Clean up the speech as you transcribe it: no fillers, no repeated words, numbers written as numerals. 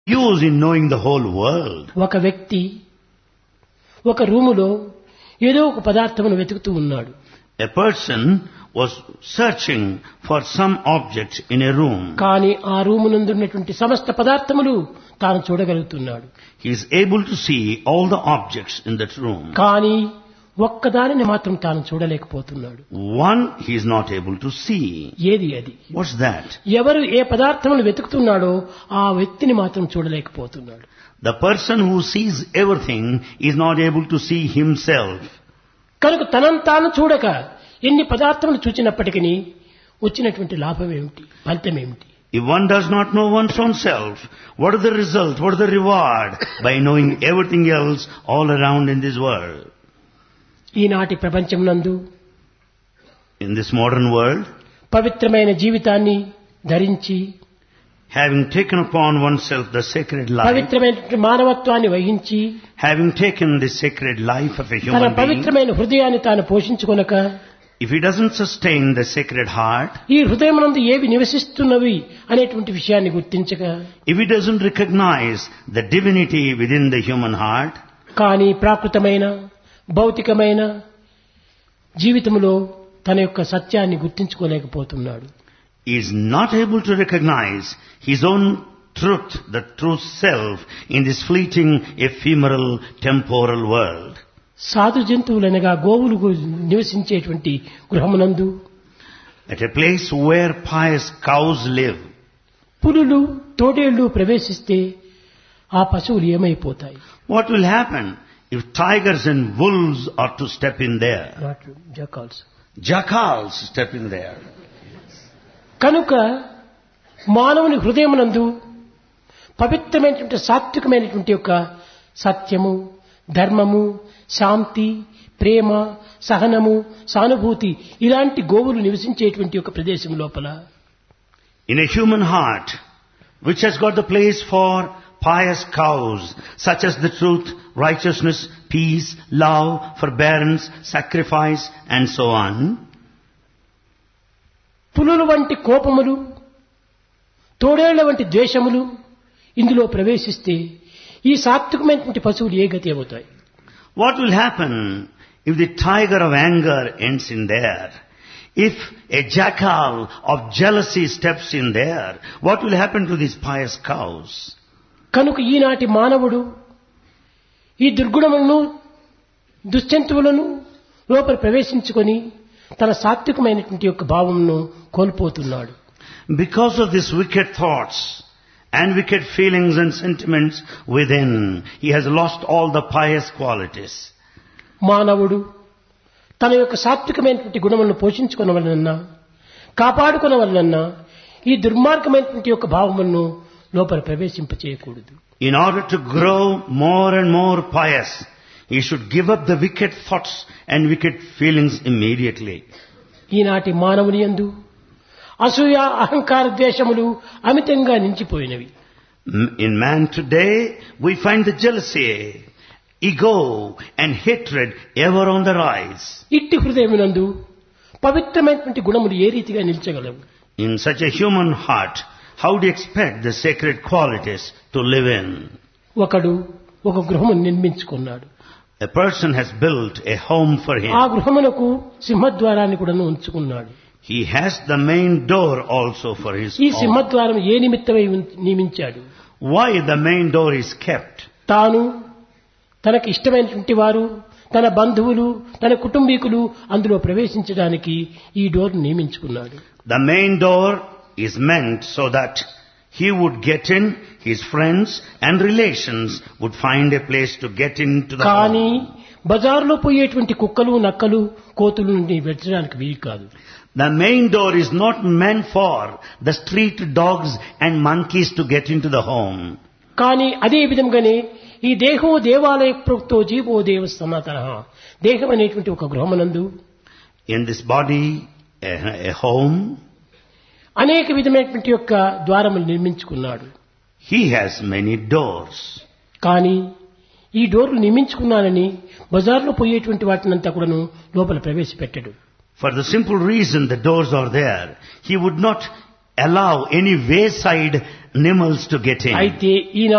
use in knowing the whole world. ఒక వ్యక్తి ఒక రూములో ఏదో ఒక పదార్థమును వెతుకుతూ ఉన్నాడు. A person was searching for some object in a room. కానీ ఆ రూము నందు ఉన్నటువంటి సమస్త పదార్థములు తాను చూడగలుగుతున్నాడు. He is able to see all the objects in that room. కానీ ఒక్కదానిని మాత్రం తాను చూడలేకపోతున్నాడు. One he is not able to see. ఏది అది? What's that? ఎవరు ఏ పదార్థమును వెతుకుతున్నాడో ఆ వ్యక్తిని మాత్రం చూడలేకపోతున్నాడు. The person who sees everything is not able to see himself. కనుక తనంతాను చూడక ఎన్ని పదార్థములు చూచినప్పటికీ వచ్చినటువంటి లాభం ఏమిటి, ఫలితం ఏమిటి? If one does not know one's own self, what is the result, what is the reward by knowing everything else all around in this world? ఈనాటి ప్రపంచం నందు In this modern world, పవిత్రమైన జీవితాన్ని ధరించి having taken upon oneself the sacred life, పవిత్రమైన మానవత్వాన్ని వహించి having taken the sacred life of a తన human being, పవిత్రమైన హృదయాన్ని తాను పోషించుకొనక if he doesn't sustain the sacred heart, ఈ హృదయమునందు ఏవి నివసిస్తున్నవి అనేటువంటి విషయాన్ని గుర్తించక, if he doesn't recognize the divinity within the human heart, కానీ ప్రాకృతమైన భౌతికమైన జీవితంలో తన యొక్క సత్యాన్ని గుర్తించుకోలేకపోతున్నాడు. he is not able to recognize his own truth, the true self, in this fleeting, ephemeral, temporal world. సాధు జంతువులనగా గోవులు నివసించేటువంటి గృహమునందు, At a place where pious cows live, పులులు తోడేళ్లు ప్రవేశిస్తే ఆ పశువులు ఏమైపోతాయి? what will happen if tigers and wolves are to step in there? జకాల్స్. Jackals step in there. కనుక మానవుని హృదయమునందు పవిత్రమైనటువంటి సాత్వికమైనటువంటి యొక్క సత్యము, ధర్మము, శాంతి, ప్రేమ, సహనము, సానుభూతి ఇలాంటి గోవులు నివసించేటువంటి ఒక ప్రదేశం లోపల In a human heart, which has got the place for pious cows, such as the truth, righteousness, peace, love, forbearance, sacrifice, and so on, పులుల వంటి కోపములు, తోడేళ్ల వంటి ద్వేషములు ఇందులో ప్రవేశిస్తే ఈ సాత్వికమైనటువంటి పశువులు ఏ గతి అవుతాయి? what will happen if the tiger of anger ends in there? If a jackal of jealousy steps in there, what will happen to these pious cows? కనుక ఈనాటి మానవుడు ఈ దుర్గుణములను, దుశ్చంతువులను లోపల ప్రవేశించుకొని తన సాత్వికమైనటువంటి యొక్క భావమును కోల్పోతున్నాడు. Because of these wicked thoughts and wicked feelings and sentiments within, he has lost all the pious qualities. మానవుడు తన యొక్క సాత్వికమైనటువంటి గుణములను పోషించుకొనవలనన్నా, కాపాడుకొనవలనన్నా ఈ దుర్మార్గమైనటువంటి యొక్క భావములను లోపల ప్రవేశింపచేయకూడదు. In order to grow more and more pious, he should give up the wicked thoughts and wicked feelings immediately. ఈనాటి మానవుని యందు అసూయ, అహంకార, ద్వేషములు అమితంగా నించిపోయినవి. In man today, we find the jealousy, ego and hatred ever on the rise. ఇట్టి హృదయమునందు పవిత్రమైనటువంటి గుణములు ఏ రీతిగా నిలిచగలవు? In such a human heart, how do you expect the sacred qualities to live in? ఒకడు ఒక గృహమును నిర్మించుకున్నాడు. A person has built a home for him. ఆ గృహమునకు సింహద్వారాన్ని కూడా ఉంచుకున్నాడు. He has the main door also for his ఈ home. సింహద్వారం ఏ నిమిత్తమై నియమించాడు? Why the main door is kept? తాను, తనకు ఇష్టమైనటువంటి వారు, తన బంధువులు, తన కుటుంబీకులు అందులో ప్రవేశించడానికి ఈ door నియమించుకున్నాడు. The main door is meant so that he would get in, his friends and relations would find a place to get into the కానీ home. బజారులో పోయేటువంటి కుక్కలు, నక్కలు, కోతులు నుండి వెచ్చడానికి వీలు కాదు. The main door is not meant for the street dogs and monkeys to get into the home. కానీ అదే విధంగానే ఈ దేహో దేవాలయ ప్రోక్తో జీవో దేవ సనాతన, దేహం అనేటువంటి ఒక గృహమునందు In this body, a home, అనేక విధమైనటువంటి యొక్క ద్వారములు నిర్మించుకున్నాడు. he has many doors. కానీ ఈ డోర్లు నిర్మించుకున్నానని బజార్లో పోయేటువంటి వాటినంతా కూడాను లోపల ప్రవేశపెట్టడు. For the simple reason the doors are there, he would not allow any wayside animals to get in. అయితే ఈ